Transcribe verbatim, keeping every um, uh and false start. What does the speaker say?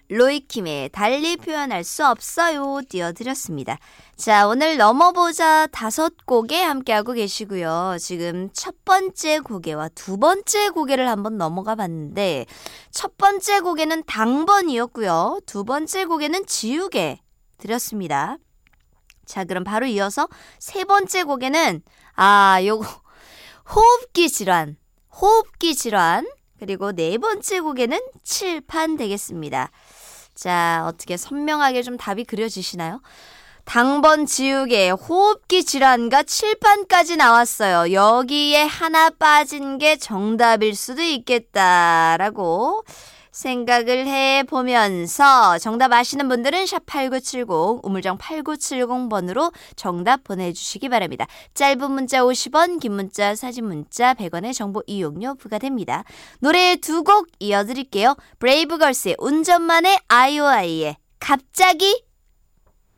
로이킴의 달리 표현할 수 없어요 띄워드렸습니다. 자, 오늘 넘어보자 다섯 곡에 함께하고 계시고요. 지금 첫 번째 고개와 두 번째 고개를 한번 넘어가 봤는데 첫 번째 고개는 당번이었고요. 두 번째 고개는 지우개 드렸습니다. 자, 그럼 바로 이어서 세 번째 고개는 아, 요거 호흡기 질환, 호흡기 질환 그리고 네 번째 고개는 칠판 되겠습니다. 자, 어떻게 선명하게 좀 답이 그려지시나요? 당번 지우개, 호흡기 질환과 칠판까지 나왔어요. 여기에 하나 빠진 게 정답일 수도 있겠다라고 생각을 해보면서 정답 아시는 분들은 샵 팔구칠공, 우물정 팔구칠공 번으로 정답 보내주시기 바랍니다. 짧은 문자 오십 원, 긴 문자, 사진 문자 백 원의 정보 이용료 부과됩니다. 노래 두 곡 이어드릴게요. 브레이브걸스의 운전만의 아이오아이의 갑자기